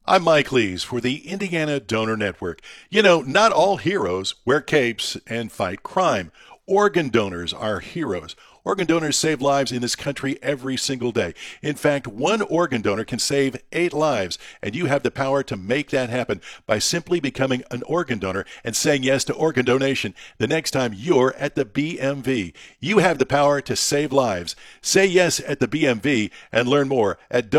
I'm Mike Lees for the Indiana Donor Network. You know, not all heroes wear capes and fight crime. Organ donors are heroes. Organ donors save lives in this country every single day. In fact, one organ donor can save 8 lives, and you have the power to make that happen by simply becoming an organ donor and saying yes to organ donation the next time you're at the BMV. You have the power to save lives. Say yes at the BMV and learn more at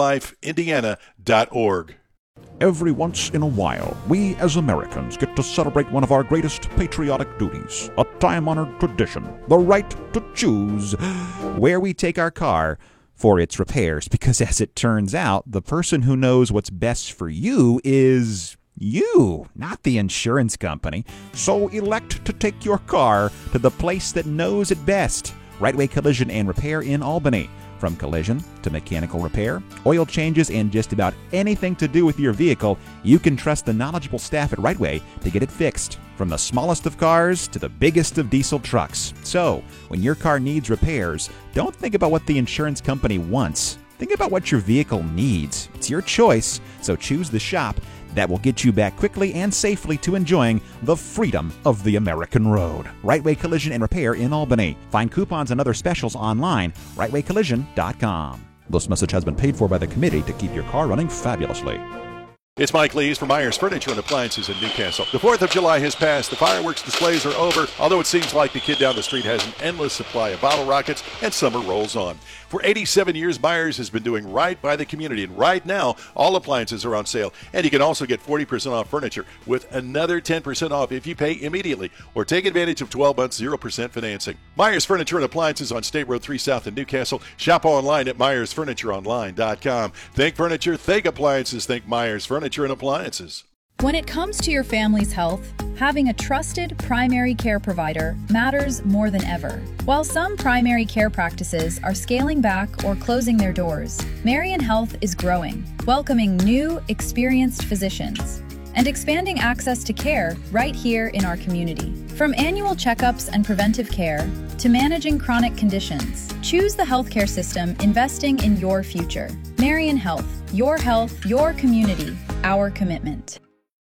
donatelifeindiana.org. Every once in a while, we as Americans get to celebrate one of our greatest patriotic duties, a time-honored tradition, the right to choose where we take our car for its repairs. Because as it turns out, the person who knows what's best for you is you, not the insurance company. So elect to take your car to the place that knows it best. Right Way Collision and Repair in Albany. From collision to mechanical repair, oil changes, and just about anything to do with your vehicle, you can trust the knowledgeable staff at Right Way to get it fixed. From the smallest of cars to the biggest of diesel trucks. So, when your car needs repairs, don't think about what the insurance company wants. Think about what your vehicle needs. It's your choice, so choose the shop that will get you back quickly and safely to enjoying the freedom of the American road. Right Way Collision and Repair in Albany. Find coupons and other specials online, rightwaycollision.com. This message has been paid for by the committee to keep your car running fabulously. It's Mike Lees from Myers Furniture and Appliances in Newcastle. The 4th of July has passed. The fireworks displays are over, although it seems like the kid down the street has an endless supply of bottle rockets and summer rolls on. For 87 years, Myers has been doing right by the community, and right now, all appliances are on sale. And you can also get 40% off furniture with another 10% off if you pay immediately or take advantage of 12 months 0% financing. Myers Furniture and Appliances on State Road 3 South in Newcastle. Shop online at myersfurnitureonline.com. Think furniture, think appliances, think Myers Furniture and Appliances. When it comes to your family's health, having a trusted primary care provider matters more than ever. While some primary care practices are scaling back or closing their doors, Marion Health is growing, welcoming new, experienced physicians, and expanding access to care right here in our community. From annual checkups and preventive care to managing chronic conditions, choose the healthcare system investing in your future. Marion Health, your community, our commitment.